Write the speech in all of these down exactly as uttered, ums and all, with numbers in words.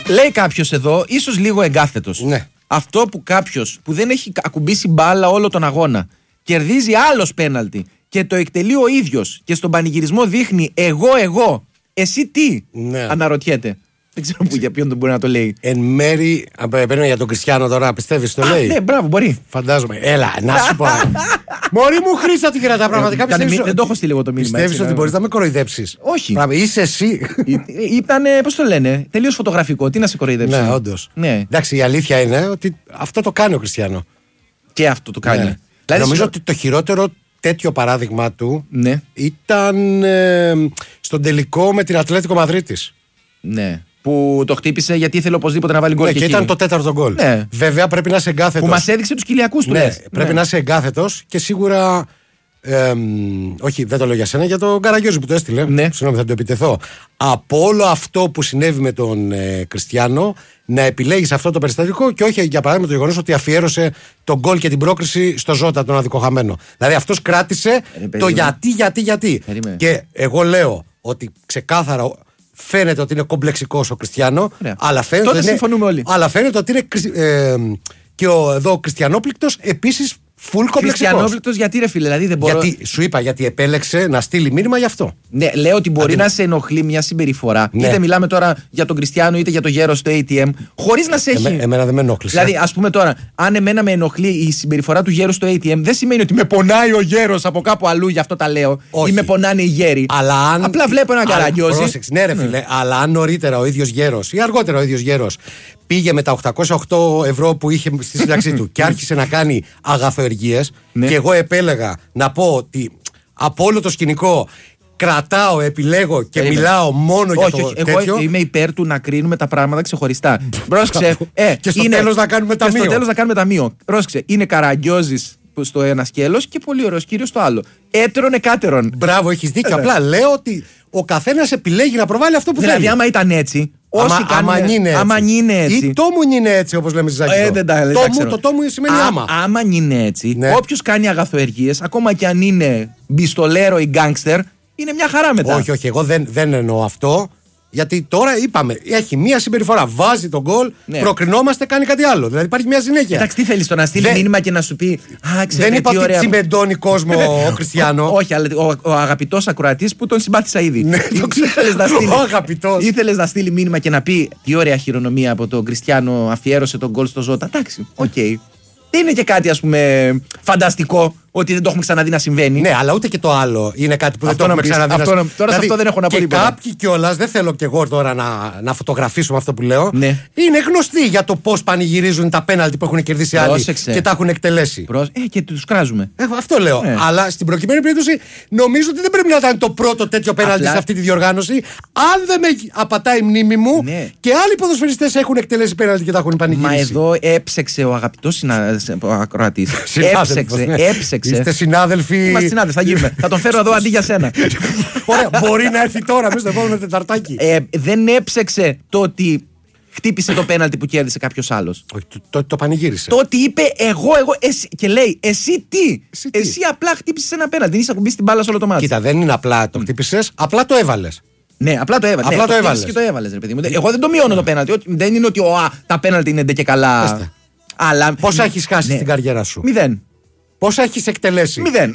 Λέει κάποιος εδώ, ίσως λίγο εγκάθετος. Ναι. Αυτό που κάποιος που δεν έχει ακουμπήσει μπάλα όλο τον αγώνα κερδίζει άλλος πέναλτι και το εκτελεί ο ίδιος και στον πανηγυρισμό δείχνει εγώ, εγώ, εσύ τι, ναι. Αναρωτιέται. Δεν ξέρω που, για ποιον τον μπορεί να το λέει. Εν μέρη, παίρνω για τον Κριστιάνο τώρα, πιστεύεις το Α, λέει. Ναι, μπράβο, μπορεί. Φαντάζομαι. Έλα, να σου πω. Μωρή μου, Χρήστα την κρατά. Πραγματικά πιστεύεις. Δεν το έχω στείλει εγώ το μήνυμα. Πιστεύεις ότι μπορείς να με κοροϊδέψεις? Όχι. Είσαι εσύ. Ήταν, πώς το λένε, τελείως φωτογραφικό. Τι να σε κοροϊδέψει. Ναι, όντως. Ναι. Εντάξει, η αλήθεια είναι ότι αυτό το κάνει ο Κριστιάνο. Και αυτό το κάνει. Ναι. Δηλαδή, νομίζω συγχω... ότι το χειρότερο τέτοιο παράδειγμα του ναι. ήταν ε, στον τελικό με την Ατλέτικο Μαδρίτης. Ναι. Που το χτύπησε γιατί ήθελε οπωσδήποτε να βάλει γκολ. Ναι, και, και εκεί. ήταν το τέταρτο γκολ. Ναι. Βέβαια πρέπει να είσαι εγκάθετος. Που μας έδειξε τους κοιλιακούς του. Ναι, λες. πρέπει ναι. να είσαι εγκάθετος και σίγουρα. Ε, όχι, δεν το λέω για σένα, για τον Καραγιόζη που το έστειλε. Ναι. Συγγνώμη, θα το επιτεθώ. Από όλο αυτό που συνέβη με τον ε, Κριστιάνο, να επιλέγεις αυτό το περιστατικό και όχι για παράδειγμα το γεγονός ότι αφιέρωσε τον γκολ και την πρόκριση στο Ζώτα, τον αδικοχαμένο. Δηλαδή αυτός κράτησε Περί, το γιατί, γιατί, γιατί. Περίμενε. Και εγώ λέω ότι ξεκάθαρα φαίνεται ότι είναι κομπλεξικός ο Κριστιάνο, ναι. αλλά φαίνεται Τότε ότι είναι, συμφωνούμε όλοι. αλλά φαίνεται ότι είναι ε, και ο, εδώ ο Κριστιανόπληκτος επίσης φουλ κομπλεξικός. Κριστιανόπληκτος γιατί ρε φίλε, δηλαδή δεν μπορώ... Γιατί, σου είπα, γιατί επέλεξε να στείλει μήνυμα γι' αυτό. Ναι, λέω ότι μπορεί Αντί... να σε ενοχλεί μια συμπεριφορά. Ναι. Είτε μιλάμε τώρα για τον Κριστιάνο είτε για το γέρο στο έι τι εμ, χωρίς να σε έχει. Εμέ, εμένα δεν με ενόχλησε. Δηλαδή, ας πούμε τώρα, αν εμένα με ενοχλεί η συμπεριφορά του γέρου στο έι τι εμ, δεν σημαίνει ότι με πονάει ο γέρος από κάπου αλλού, γι' αυτό τα λέω. Όχι. Ή με πονάνε οι γέροι. Αλλά αν... Απλά βλέπω ένα Καραγιόζη. Πρόσεξε, ναι, ρε φίλε, αλλά αν νωρίτερα ο ίδιος γέρος ή αργότερα ο ίδιος γέρος πήγε με τα οκτακόσια οκτώ ευρώ που είχε στη σύνταξή του και άρχισε να κάνει αγαθοεργίες, ναι. Και εγώ επέλεγα να πω ότι από όλο το σκηνικό κρατάω, επιλέγω και Περίμενε. μιλάω μόνο όχι, για το όχι, τέτοιο. Εγώ είμαι υπέρ του να κρίνουμε τα πράγματα ξεχωριστά. Πρόσεξε. Ε, και στο είναι, τέλος να κάνουμε και ταμείο. στο τέλος να κάνουμε ταμείο. Πρόσεξε. Είναι Καραγιόζης στο ένα σκέλος και πολύ ωραίος κύριος στο άλλο. Έτερον εκάτερον. Μπράβο, έχεις δίκιο. Απλά λέω ότι ο καθένας επιλέγει να προβάλλει αυτό που δηλαδή, θέλει. άμα ήταν έτσι. Όσοι άμα, κάνουν, άμα είναι έτσι. άμα είναι έτσι. Ή το μου είναι έτσι, όπως λέμε στη Ζάκη. Ε, δεν τα, δεν το, τα μου, ξέρω. το το μου σημαίνει Α, άμα. Άμα είναι έτσι, ναι. Όποιος κάνει αγαθοεργίες, ακόμα και αν είναι μπιστολέρο ή γκάνγκστερ, είναι μια χαρά μετά. Όχι, όχι, εγώ δεν, δεν εννοώ αυτό. Γιατί τώρα είπαμε, έχει μία συμπεριφορά. Βάζει τον γκολ, ναι. Προκρινόμαστε, κάνει κάτι άλλο. Δηλαδή υπάρχει μια συνέχεια. Εντάξει, τι θέλεις, το να στείλει δεν... μήνυμα και να σου πει. Α, ξέρετε, δεν είπα τι ότι ωραία... τσιμεντώνει κόσμο ο Κριστιάνο. Όχι, αλλά ο, ο αγαπητός ακροατής που τον συμπάθησα ήδη. Ναι, το ήθελες να στείλει, ο αγαπητός. Ήθελες να στείλει μήνυμα και να πει τι ωραία χειρονομία από τον Κριστιάνο, αφιέρωσε τον γκολ στο Ζώτα. Εντάξει, οκ. Okay. Δεν είναι και κάτι, ας πούμε, φανταστικό ότι δεν το έχουμε ξαναδεί να συμβαίνει. Ναι, αλλά ούτε και το άλλο είναι κάτι που αυτό δεν το έχουμε ξαναδεί. Αυτό, να... Τώρα δηλαδή, σε αυτό δεν έχω να πω και τίποτα. Κάποιοι κιόλας, δεν θέλω κι εγώ τώρα να, να φωτογραφίσουμε αυτό που λέω. Ναι. Είναι γνωστοί για το πώς πανηγυρίζουν τα πέναλτι που έχουν κερδίσει άλλοι και τα έχουν εκτελέσει. Προς... Ε, και τους κράζουμε. Ε, αυτό λέω. Ε. Αλλά στην προκειμένη περίπτωση νομίζω ότι δεν πρέπει να ήταν το πρώτο τέτοιο πέναλτι Απλά... σε αυτή τη διοργάνωση. Αν δεν με απατάει η μνήμη μου, ναι. Και άλλοι ποδοσφαιριστές έχουν εκτελέσει πέναλτι και τα έχουν πανηγυρίσει. Μα εδώ έψεξε ο αγαπητός ακροατής. Έψεξε, έψεξε. Είστε συνάδελφοι. Είμαστε συνάδελφοι, θα γίνουμε. Θα τον φέρω εδώ αντί για σένα. Ωραία, μπορεί να έρθει τώρα, μέσα στο επόμενο τεταρτάκι. Ε, δεν έψεξε το ότι χτύπησε το πέναλτι που κέρδισε κάποιος άλλος. Όχι, το, το, το πανηγύρισε. Το ότι είπε εγώ, εγώ, εσύ, και λέει εσύ τι. Εσύ, τι? Εσύ απλά χτύπησες ένα πέναλτι. Δεν είσαι ακουμπήσει την μπάλα σε όλο το μάτι. Κοίτα, δεν είναι απλά το χτύπησες, απλά το έβαλες. Ναι, απλά το έβαλες. Απλά ναι, το έβαλες. Και το έβαλες, ρε παιδί μου. Εγώ δεν το μειώνω το πέναλτι. Δεν είναι ότι ο, α, τα πέναλτι είναι ντε και καλά. Αλλά... Πόσα έχεις χάσει ναι. στην καριέρα σου? Μηδέν. Πόσα έχεις εκτελέσει? Μηδέν.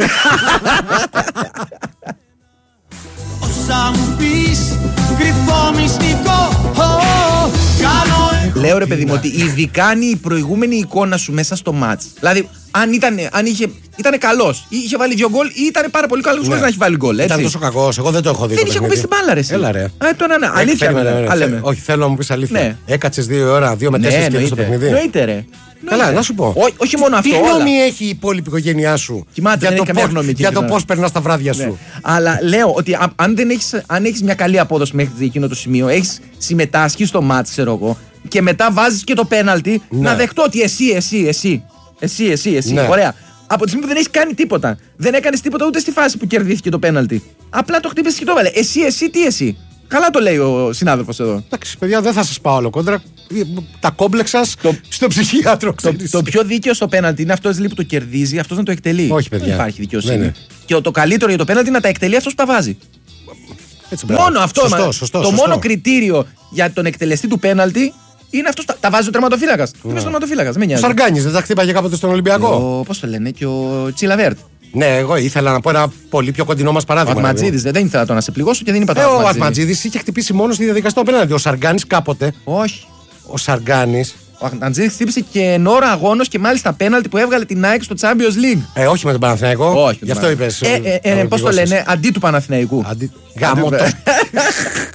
Λέω ρε παιδί μου ότι ειδικά είναι η προηγούμενη εικόνα σου μέσα στο μάτς. Δηλαδή, αν ήταν, αν είχε, ήταν καλός, ή είχε βάλει δύο γκολ, ή ήταν πάρα πολύ καλός, ναι. Χωρίς να έχει βάλει γκολ. Ήταν τόσο κακός, εγώ δεν το έχω δει. Δεν είχε κουμπίσει την μπάλα, ρε. Έλα, ρε. Ε, τώρα, ναι. Αλήθεια. Περίμενε, ναι, ναι, ναι. Όχι, θέλω να μου πεις αλήθεια. Ναι. Έκατσες δύο ώρα, δύο με τέσσερις και στο παιχνίδι. Εννοείται, ρε. Καλά, να σου πω. Ό, όχι μόνο αυτό. Τι γνώμη έχει η υπόλοιπη οικογένειά σου Κοιμάται, για, δεν το έχει καμία πώς, γνώμη, για το πώς περνάς τα βράδια ναι. σου. Αλλά λέω ότι α, αν, δεν έχεις, αν έχεις μια καλή απόδοση μέχρι εκείνο το σημείο, έχεις συμμετάσχει στο μάτς, ξέρω εγώ, και μετά βάζεις και το πέναλτι, ναι. Να δεχτώ ότι εσύ, εσύ, εσύ, εσύ, εσύ, εσύ. Ναι. Ωραία. Από τη στιγμή που δεν έχεις κάνει τίποτα, δεν έκανες τίποτα ούτε στη φάση που κερδίθηκε το πέναλτι. Απλά το χτύπησες και το έβαλε. Εσύ, εσύ, τι εσύ. Καλά το λέει ο συνάδελφος εδώ. Εντάξει, παιδιά, δεν θα σας πάω άλλο κόντρα. Τα κόμπλεξ σας το... στο ψυχίατρο. Το, το πιο δίκαιο στο πέναλτι είναι αυτός που το κερδίζει, αυτός να το εκτελεί. Όχι, παιδιά. Δεν υπάρχει δικαιοσύνη. Ναι, ναι. Και το καλύτερο για το πέναλτι είναι να τα εκτελεί αυτός που τα βάζει. Έτσι, μόνο αυτό. Σωστό, μα, σωστό, το σωστό. μόνο κριτήριο για τον εκτελεστή του πέναλτι Είναι αυτό. Τα βάζει ο τερματοφύλακα. Τι είπε ο τερματοφύλακα. Ο Σαργκάνης δεν τα χτύπαγε κάποτε στον Ολυμπιακό. Πώ το λένε, και ο Τσίλαβερτ. Ναι, εγώ ήθελα να πω ένα πολύ πιο κοντινό μας παράδειγμα. Ο Ατματζίδης, δεν ήθελα το να σε πληγώσω και δεν είπα το. Ε, ο Ατματζίδης είχε χτυπήσει μόνο στη διαδικασία του απέναντι. Ο Σαργκάνης κάποτε. Όχι. Ο Σαργκάνης. Ο Ατματζίδης χτύπησε και εν ώρα αγώνος και μάλιστα πέναλτι που έβγαλε την ΑΕΚ στο Champions League. Ε, όχι με τον Παναθηναϊκό. Όχι. Γι' αυτό είπες. Ε, ε, ε, πώς το λένε, αντί του Παναθηναϊκού. Αντί... Γάμο το.